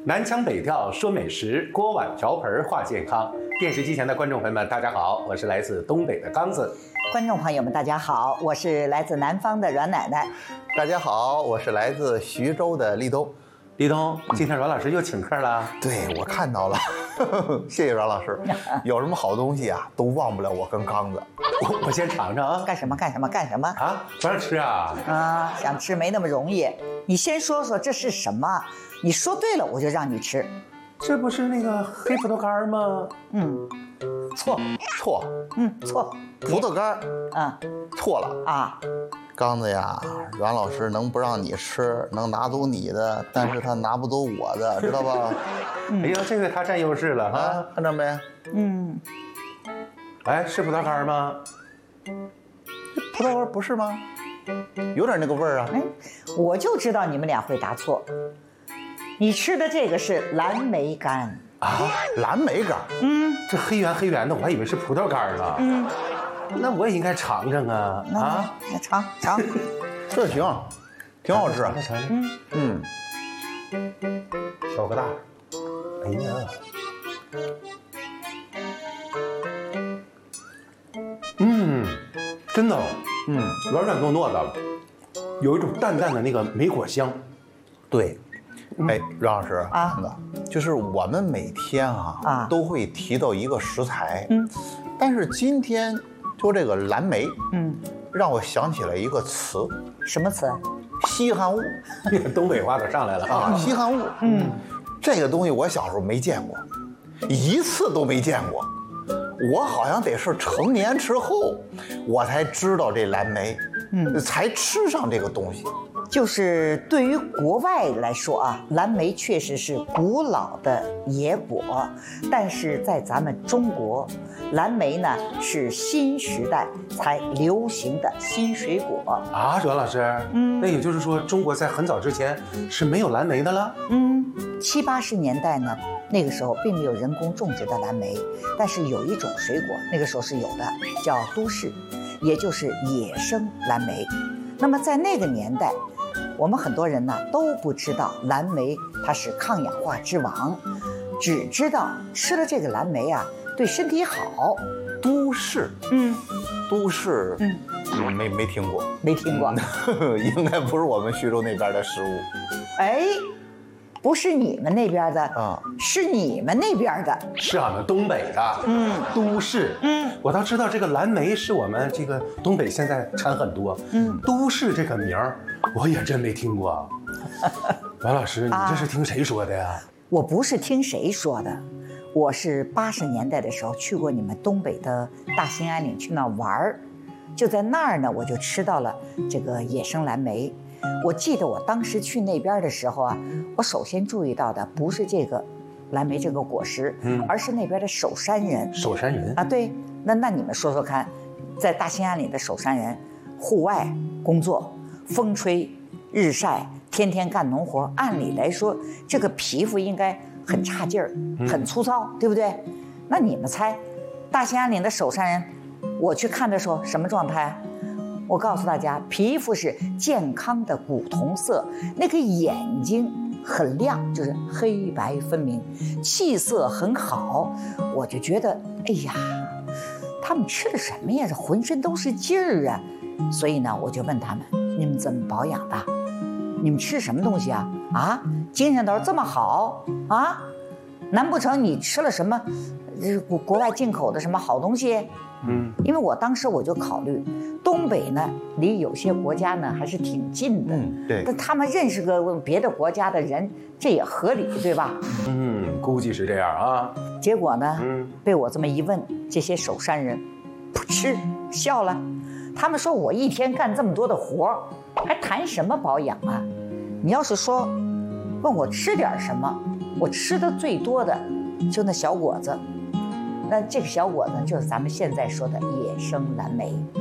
南腔北调说美食，锅碗瓢盆话健康。电视机前的观众朋友们，大家好，我是来自东北的刚子。 观众朋友们，大家好，我是来自南方的阮奶奶。 大家好，我是来自徐州的立冬。 立冬，今天阮老师又请客了。 对，我看到了，谢谢阮老师。有什么好东西啊，都忘不了我跟刚子。 我先尝尝啊。 干什么啊？不让吃啊？ 啊，想吃没那么容易。你先说说这是什么？你说对了，我就让你吃。 这不是那个黑葡萄干吗？ 错。错。 葡萄干，错了啊。 刚子呀，阮老师能不让你吃，能拿走你的，但是他拿不走我的，知道吧？ 哎呦，这个他占优势了啊， 看到没？ 哎，是葡萄干吗？ 葡萄干不是吗？有点那个味儿啊。 我就知道你们俩会答错。你吃的这个是蓝莓干啊， 蓝莓干。 这黑圆的，我还以为是葡萄干呢。那我也应该尝尝啊！ 那尝， 这行，挺好吃。 尝尝。挑个大。哎呀，真的，软软糯糯的，有一种淡淡的那个莓果香。 对，哎，阮老师啊， 就是我们每天都会提到一个食材，但是今天就这个蓝莓，让我想起了一个词， 什么词？ 稀罕物。 东北话都上来了啊，稀罕物。这个东西我小时候没见过，一次都没见过。我好像得是成年之后，我才知道这蓝莓，才吃上这个东西。 就是对于国外来说啊，蓝莓确实是古老的野果，但是在咱们中国，蓝莓呢是新时代才流行的新水果啊。阮老师，那也就是说，中国在很早之前是没有蓝莓的了。 70、80年代呢，那个时候并没有人工种植的蓝莓，但是有一种水果那个时候是有的，叫都市，也就是野生蓝莓。那么在那个年代，我们很多人呢都不知道蓝莓它是抗氧化之王，只知道吃了这个蓝莓啊对身体好。 都市，都市，没听过， 没听过， 应该不是我们徐州那边的食物。 哎，不是你们那边的啊，是你们那边的， 是俺们东北的。都市。我倒知道这个蓝莓是我们这个东北现在产很多。都市这个名儿我也真没听过。阮老师，你这是听谁说的呀？ 我不是听谁说的，我是80年代的时候去过你们东北的大兴安岭去那玩儿，就在那儿呢，我就吃到了这个野生蓝莓。我记得我当时去那边的时候啊，我首先注意到的不是这个蓝莓这个果实，而是那边的守山人。 守山人啊，对，那你们说说看，在大兴安岭的守山人，户外工作，风吹日晒，天天干农活，按理来说，这个皮肤应该很差劲儿，很粗糙，对不对？那你们猜，大兴安岭的守山人，我去看的时候什么状态？我告诉大家，皮肤是健康的古铜色，那个眼睛很亮，就是黑白分明，气色很好。我就觉得，哎呀，他们吃的什么呀？这浑身都是劲儿啊！所以呢，我就问他们，你们怎么保养的？你们吃什么东西啊？啊，精神头这么好啊？难不成你吃了什么国外进口的什么好东西？因为我当时我就考虑，东北呢离有些国家呢还是挺近的， 对， 但他们认识个别的国家的人，这也合理，对吧？ 估计是这样啊。 结果呢，被我这么一问，这些守山人不吃笑了，他们说我一天干这么多的活，还谈什么保养啊？你要是说问我吃点什么，我吃的最多的就那小果子。那这个小果子就是咱们现在说的野生蓝莓。